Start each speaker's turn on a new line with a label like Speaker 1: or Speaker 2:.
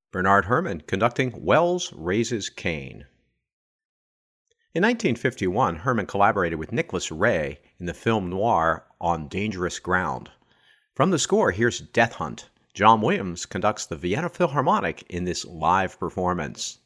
Speaker 1: Bernard Herrmann conducting Wells Raises Cain. In 1951, Herrmann collaborated with Nicholas Ray in the film noir On Dangerous Ground. From the score, here's Death Hunt. John Williams conducts the Vienna Philharmonic in this live performance.